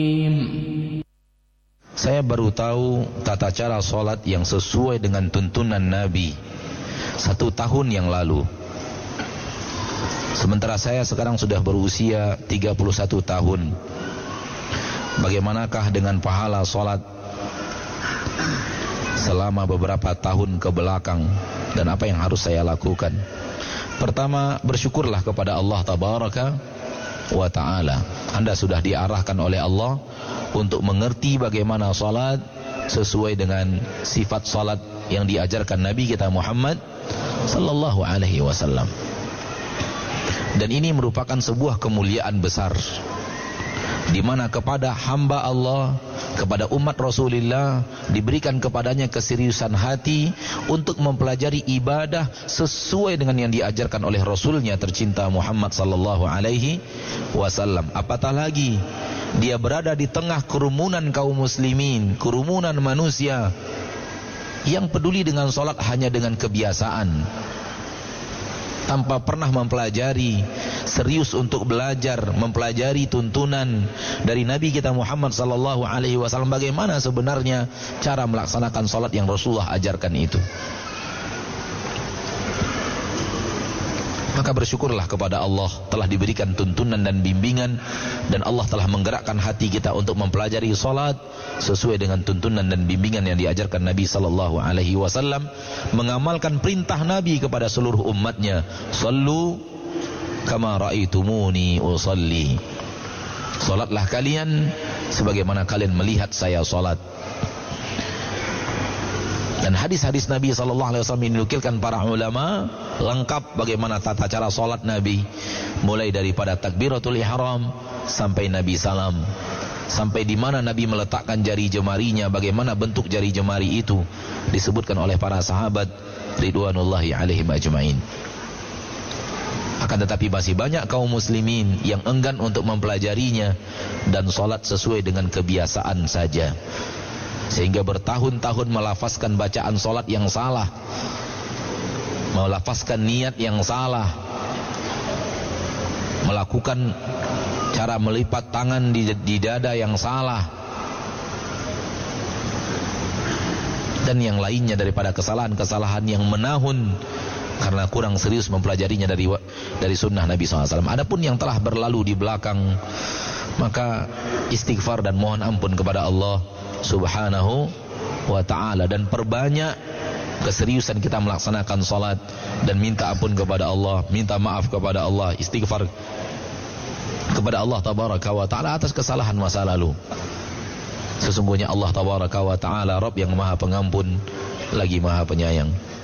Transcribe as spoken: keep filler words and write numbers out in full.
Saya baru tahu tata cara sholat yang sesuai dengan tuntunan Nabi satu tahun yang lalu. Sementara saya sekarang sudah berusia tiga puluh satu tahun. Bagaimanakah dengan pahala sholat selama beberapa tahun ke belakang, dan apa yang harus saya lakukan? Pertama, bersyukurlah kepada Allah Tabaraka wa ta'ala. Anda sudah diarahkan oleh Allah untuk mengerti bagaimana salat sesuai dengan sifat salat yang diajarkan Nabi kita Muhammad sallallahu alaihi wasallam. Dan ini merupakan sebuah kemuliaan besar, di mana kepada hamba Allah, kepada umat Rasulullah, diberikan kepadanya keseriusan hati untuk mempelajari ibadah sesuai dengan yang diajarkan oleh Rasulnya tercinta Muhammad sallallahu alaihi wasallam. Apatah lagi dia berada di tengah kerumunan kaum muslimin, kerumunan manusia yang peduli dengan salat hanya dengan kebiasaan, tanpa pernah mempelajari, serius untuk belajar, mempelajari tuntunan dari Nabi kita Muhammad sallallahu alaihi wasallam, bagaimana sebenarnya cara melaksanakan salat yang Rasulullah ajarkan itu. Maka bersyukurlah kepada Allah telah diberikan tuntunan dan bimbingan, dan Allah telah menggerakkan hati kita untuk mempelajari salat sesuai dengan tuntunan dan bimbingan yang diajarkan Nabi sallallahu alaihi wasallam, mengamalkan perintah Nabi kepada seluruh umatnya, sallu kama raaitumuni usalli. Salatlah kalian sebagaimana kalian melihat saya salat. Dan hadis-hadis Nabi sallallahu alaihi wasallam dinukilkan para ulama lengkap bagaimana tata cara salat Nabi, mulai daripada takbiratul ihram sampai Nabi salam, sampai di mana Nabi meletakkan jari jemarinya, bagaimana bentuk jari jemari itu disebutkan oleh para sahabat ridwanullahi alaihim ajmain. Akan tetapi masih banyak kaum muslimin yang enggan untuk mempelajarinya dan salat sesuai dengan kebiasaan saja, sehingga bertahun-tahun melafazkan bacaan salat yang salah, melafazkan niat yang salah, melakukan cara melipat tangan di, di dada yang salah, dan yang lainnya daripada kesalahan-kesalahan yang menahun karena kurang serius mempelajarinya dari dari sunnah Nabi shallallahu alaihi wasallam. Adapun yang telah berlalu di belakang, maka istighfar dan mohon ampun kepada Allah subhanahu wa ta'ala, dan perbanyak keseriusan kita melaksanakan salat dan minta ampun kepada Allah, minta maaf kepada Allah, istighfar kepada Allah tabaraka wa ta'ala atas kesalahan masa lalu. Sesungguhnya Allah tabaraka wa ta'ala Rabb yang maha pengampun lagi maha penyayang.